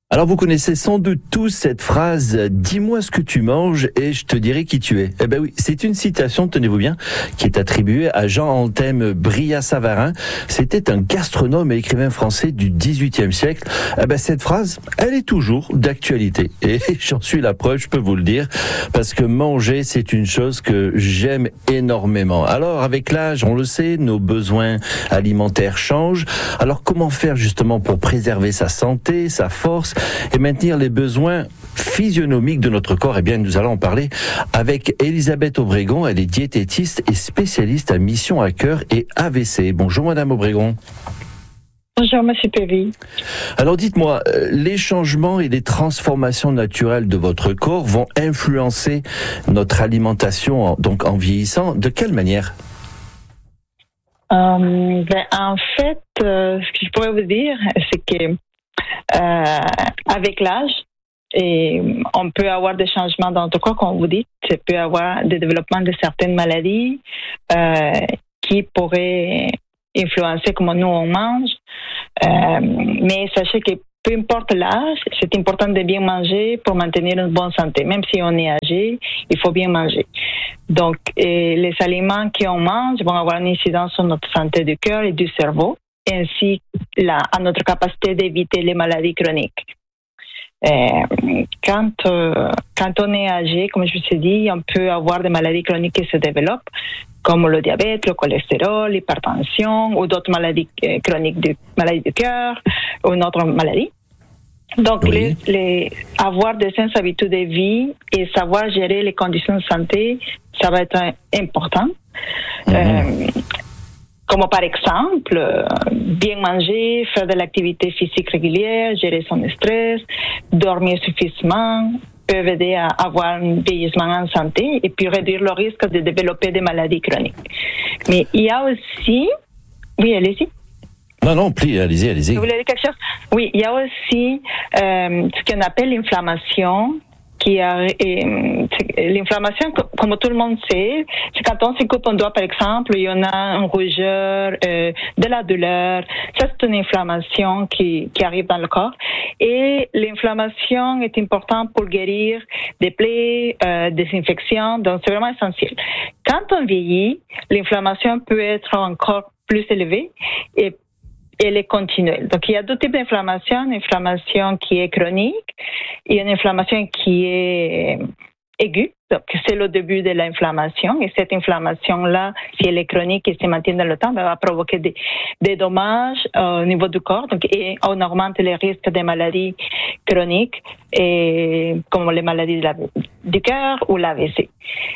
Alors vous connaissez sans doute tous cette phrase « Dis-moi ce que tu manges et je te dirai qui tu es ». Eh ben oui, c'est une citation, tenez-vous bien, qui est attribuée à Jean-Anthem Brillat-Savarin. C'était un gastronome et écrivain français du XVIIIe siècle. Eh ben cette phrase, elle est toujours d'actualité. Et j'en suis la preuve, je peux vous le dire, parce que manger, c'est une chose que j'aime énormément. Alors avec l'âge, on le sait, nos besoins alimentaires changent. Alors comment faire justement pour préserver sa santé, sa force et maintenir les besoins physionomiques de notre corps? Eh bien, nous allons en parler avec Elisabeth Obregon. Elle est diététiste et spécialiste à Mission à Cœur et AVC. Bonjour, Madame Obregon. Bonjour, Monsieur Pévy. Alors, dites-moi, les changements et les transformations naturelles de votre corps vont influencer notre alimentation, donc en vieillissant. De quelle manière? En fait, ce que je pourrais vous dire, c'est que avec l'âge, et on peut avoir des changements dans notre corps, comme vous dites. Il peut y avoir des développements de certaines maladies qui pourraient influencer comment nous on mange. Mais sachez que peu importe l'âge, c'est important de bien manger pour maintenir une bonne santé. Même si on est âgé, il faut bien manger. Donc, les aliments qu'on mange vont avoir une incidence sur notre santé du cœur et du cerveau, ainsi à notre capacité d'éviter les maladies chroniques. Quand on est âgé, comme je vous ai dit, on peut avoir des maladies chroniques qui se développent, comme le diabète, le cholestérol, l'hypertension ou d'autres maladies chroniques, maladies du cœur ou une autre maladie. Donc, oui. Avoir des saines habitudes de vie et savoir gérer les conditions de santé, ça va être important. Comme par exemple, bien manger, faire de l'activité physique régulière, gérer son stress, dormir suffisamment, peuvent aider à avoir un vieillissement en santé et puis réduire le risque de développer des maladies chroniques. Mais il y a aussi... Oui, allez-y. Non, allez-y. Vous voulez dire quelque chose? Oui, il y a aussi ce qu'on appelle l'inflammation. L'inflammation, comme tout le monde sait, c'est quand on se coupe un doigt, par exemple, il y en a une rougeur, de la douleur. Ça, c'est une inflammation qui arrive dans le corps. Et l'inflammation est importante pour guérir des plaies, des infections. Donc, c'est vraiment essentiel. Quand on vieillit, l'inflammation peut être encore plus élevée et elle est continuelle. Donc, il y a deux types d'inflammation. Une inflammation qui est chronique et une inflammation qui est aiguë. Donc, c'est le début de l'inflammation. Et cette inflammation-là, si elle est chronique et se maintient dans le temps, elle va provoquer des dommages au niveau du corps. Donc, et on augmente les risques des maladies chroniques, comme les maladies du cœur ou l'AVC.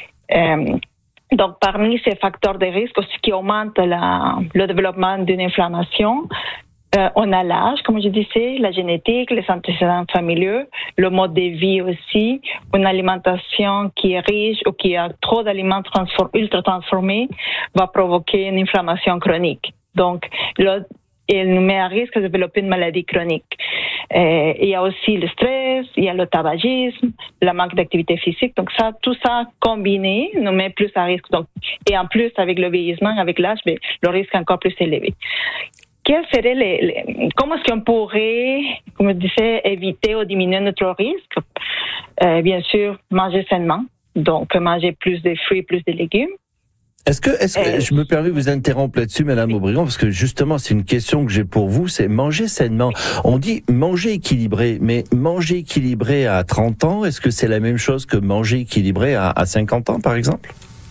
Donc, parmi ces facteurs de risque, ce qui augmente le développement d'une inflammation, on a l'âge, comme je disais, la génétique, les antécédents familiaux, le mode de vie aussi, une alimentation qui est riche ou qui a trop d'aliments ultra transformés va provoquer une inflammation chronique. Donc, elle nous met à risque de développer une maladie chronique. Il y a aussi le stress, il y a le tabagisme, le manque d'activité physique. Donc tout ça combiné nous met plus à risque. Donc, et en plus, avec le vieillissement, avec l'âge, le risque est encore plus élevé. Quels seraient comment est-ce qu'on pourrait, comme je disais, éviter ou diminuer notre risque? Bien sûr, manger sainement. Donc, manger plus de fruits, plus de légumes. Est-ce que je me permets de vous interrompre là-dessus, Madame Obregon, parce que justement, c'est une question que j'ai pour vous, c'est manger sainement. On dit manger équilibré, mais manger équilibré à 30 ans, est-ce que c'est la même chose que manger équilibré à 50 ans, par exemple?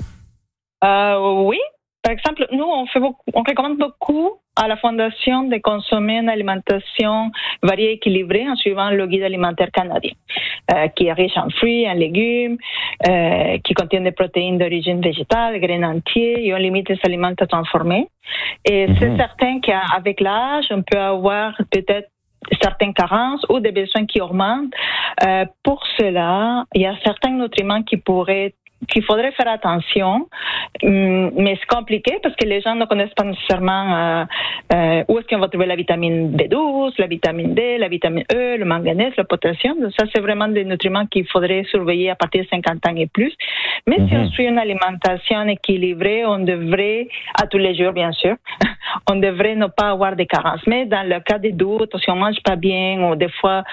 Oui. Par exemple, nous, on recommande beaucoup à la Fondation de consommer une alimentation variée et équilibrée en suivant le guide alimentaire canadien, qui est riche en fruits, en légumes, qui contient des protéines d'origine végétale, graines entières, et on limite les aliments transformés. Et c'est certain qu'avec l'âge, on peut avoir peut-être certaines carences ou des besoins qui augmentent. Pour cela, il y a certains nutriments qui pourraient qu'il faudrait faire attention, mais c'est compliqué parce que les gens ne connaissent pas nécessairement où est-ce qu'on va trouver la vitamine B12, la vitamine D, la vitamine E, le manganèse, le potassium. Donc ça, c'est vraiment des nutriments qu'il faudrait surveiller à partir de 50 ans et plus. Mais si on suit une alimentation équilibrée, on devrait, à tous les jours bien sûr, on devrait ne pas avoir de carences. Mais dans le cas des doutes, si on mange pas bien ou des fois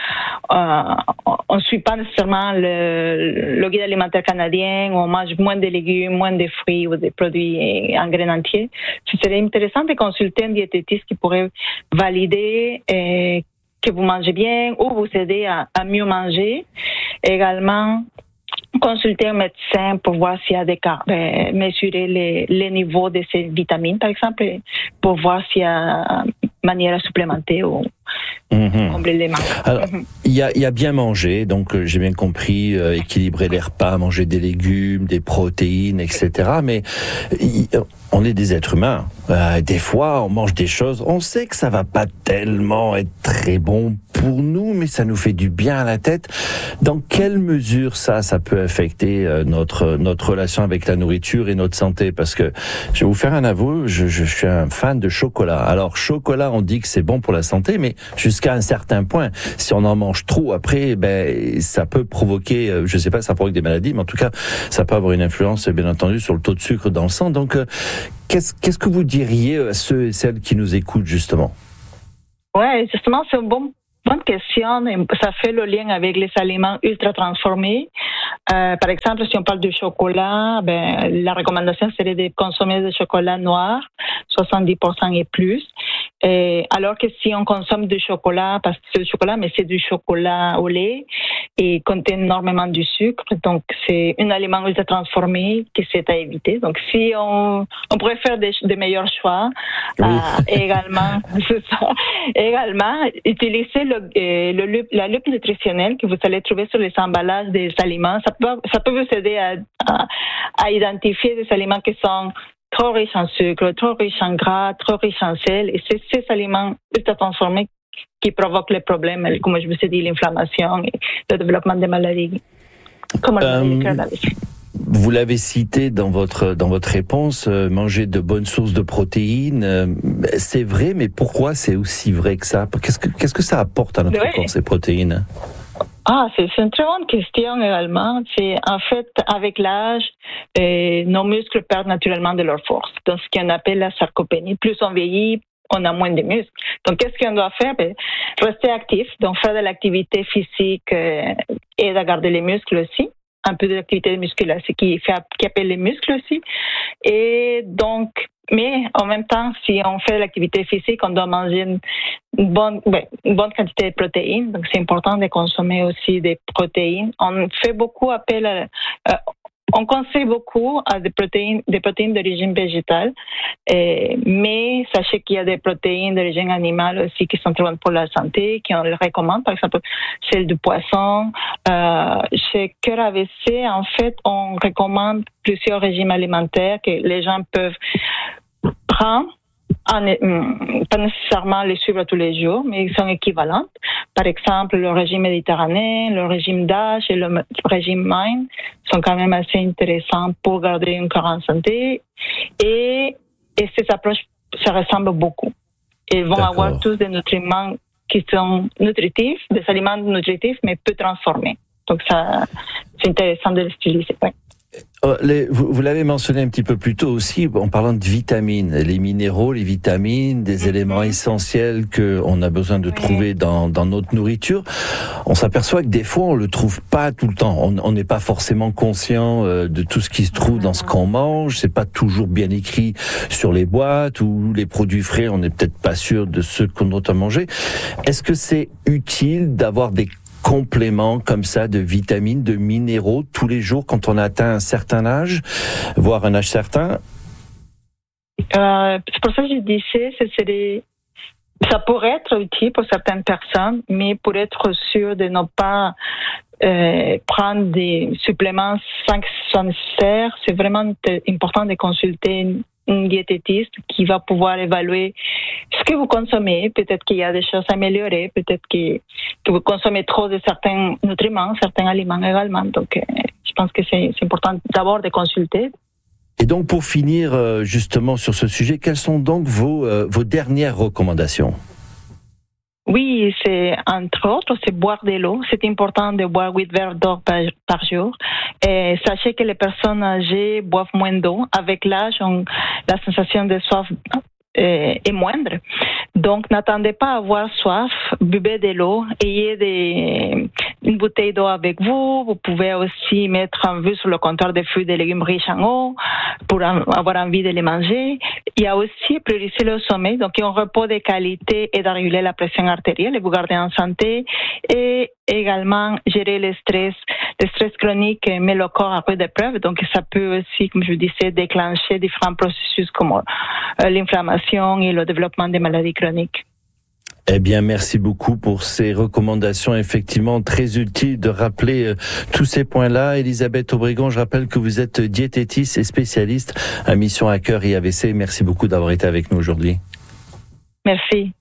on ne suit pas nécessairement le guide alimentaire canadien, ou on mange moins de légumes, moins de fruits ou des produits en graines entiers, ce serait intéressant de consulter un diététiste qui pourrait valider que vous mangez bien ou vous aider à mieux manger. Également, consulter un médecin pour voir s'il y a des cas, mesurer les niveaux de ces vitamines, par exemple, pour voir s'il y a manière à supplémenter ou combler les manques. Alors, il y a bien manger, donc j'ai bien compris, équilibrer les repas, manger des légumes, des protéines, etc. Mais on est des êtres humains. Des fois, on mange des choses, on sait que ça va pas tellement être très bon pour nous, mais ça nous fait du bien à la tête. Dans quelle mesure ça peut affecter notre relation avec la nourriture et notre santé? Parce que je vais vous faire un aveu, je suis un fan de chocolat. Alors chocolat, on dit que c'est bon pour la santé, mais jusqu'à un certain point. Si on en mange trop, après, ça peut provoquer, je sais pas, ça provoque des maladies, mais en tout cas, ça peut avoir une influence, bien entendu, sur le taux de sucre dans le sang. Donc, qu'est-ce que vous diriez à ceux et celles qui nous écoutent, justement? Ouais, justement, c'est une bonne question. Ça fait le lien avec les aliments ultra transformés. Par exemple, si on parle du chocolat, la recommandation serait de consommer du chocolat noir, 70% et plus. Alors que si on consomme du chocolat, parce que c'est du chocolat, mais c'est du chocolat au lait et contient énormément du sucre, donc c'est un aliment ultra transformé qui c'est à éviter. Donc si on pourrait faire des meilleurs choix, également utiliser la loupe nutritionnelle que vous allez trouver sur les emballages des aliments. Ça peut vous aider à identifier des aliments qui sont trop riches en sucre, trop riches en gras, trop riches en sel. Et c'est ces aliments ultra transformés qui provoquent les problèmes, comme je vous ai dit, l'inflammation et le développement des maladies, comme vous l'avez cité dans votre réponse, manger de bonnes sources de protéines, c'est vrai, mais pourquoi c'est aussi vrai que ça? Qu'est-ce que ça apporte à notre corps, ces protéines? C'est une très bonne question également. C'est en fait, avec l'âge, nos muscles perdent naturellement de leur force. Donc, ce qu'on appelle la sarcopénie. Plus on vieillit, on a moins de muscles. Donc, qu'est-ce qu'on doit faire? Rester actif, donc faire de l'activité physique et de garder les muscles aussi. Un peu d'activité musculaire, ce qui appelle les muscles aussi. Et donc, mais en même temps, si on fait l'activité physique, on doit manger une bonne quantité de protéines. Donc, c'est important de consommer aussi des protéines. On fait beaucoup appel on conseille beaucoup à des protéines d'origine végétale, mais sachez qu'il y a des protéines d'origine animale aussi qui sont très bonnes pour la santé, qu'on les recommande, par exemple celle du poisson. Chez Cœur AVC, en fait, on recommande plusieurs régimes alimentaires que les gens peuvent prendre, pas nécessairement les suivre tous les jours, mais ils sont équivalents. Par exemple, le régime méditerranéen, le régime DASH et le régime MIND sont quand même assez intéressants pour garder un corps en santé. Et ces approches se ressemblent beaucoup. Ils vont avoir tous des nutriments qui sont nutritifs, des aliments nutritifs, mais peu transformés. Donc ça, c'est intéressant de les utiliser. Ouais. Vous l'avez mentionné un petit peu plus tôt aussi, en parlant de vitamines, les minéraux, les vitamines, des éléments essentiels qu'on a besoin de trouver dans notre nourriture. On s'aperçoit que des fois, on le trouve pas tout le temps. On n'est pas forcément conscient de tout ce qui se trouve dans ce qu'on mange. C'est pas toujours bien écrit sur les boîtes ou les produits frais. On n'est peut-être pas sûr de ce qu'on doit manger. Est-ce que c'est utile d'avoir des compléments comme ça de vitamines, de minéraux tous les jours quand on atteint un certain âge, voire un âge certain? C'est pour ça que je disais, ça pourrait être utile pour certaines personnes, mais pour être sûr de ne pas prendre des suppléments sans que ce soit nécessaire, c'est vraiment important de consulter un diététiste qui va pouvoir évaluer ce que vous consommez. Peut-être qu'il y a des choses à améliorer, peut-être que vous consommez trop de certains nutriments, certains aliments également. Donc, Je pense que c'est important d'abord de consulter. Et donc, pour finir justement sur ce sujet, quelles sont donc vos dernières recommandations? Oui, c'est entre autres, c'est boire de l'eau. C'est important de boire 8 verres d'eau par jour. Et sachez que les personnes âgées boivent moins d'eau. Avec l'âge, la sensation de soif est moindre. Donc, n'attendez pas à avoir soif, buvez de l'eau, ayez une bouteille d'eau avec vous. Vous pouvez aussi mettre en vue sur le comptoir des fruits et légumes riches en eau pour avoir envie de les manger. Il y a aussi prioriser le sommeil, donc un repos de qualité et de réguler la pression artérielle et vous garder en santé. Et également gérer le stress chronique met le corps à rude épreuve, donc ça peut aussi, comme je disais, déclencher différents processus comme l'inflammation et le développement des maladies chroniques. Eh bien, merci beaucoup pour ces recommandations effectivement très utiles de rappeler tous ces points-là. Elisabeth Obregon, je rappelle que vous êtes diététiste et spécialiste à Mission à Cœur et AVC. Merci beaucoup d'avoir été avec nous aujourd'hui. Merci.